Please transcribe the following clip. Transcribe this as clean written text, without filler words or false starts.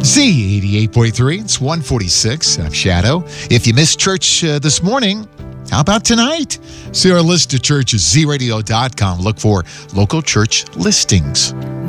Z88.3, it's 146. I'm Shadow. If you missed church this morning, how about tonight? See our list of churches, zradio.com. Look for local church listings.